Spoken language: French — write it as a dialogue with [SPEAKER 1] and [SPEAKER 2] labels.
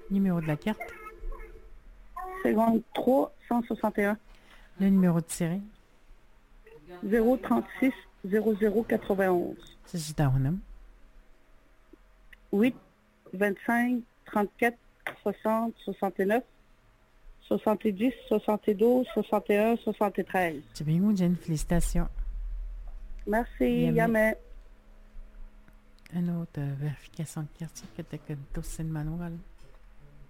[SPEAKER 1] Numéro de la carte.
[SPEAKER 2] 53 161
[SPEAKER 1] Le numéro de série.
[SPEAKER 2] 036 0091
[SPEAKER 1] C'est à Honam.
[SPEAKER 2] 8 25 34 60 69 70 72 61 73.
[SPEAKER 1] C'est bien, Jen. Félicitations.
[SPEAKER 2] Merci, Yamé.
[SPEAKER 1] Une autre vérification de quartier que tu as que le manuel.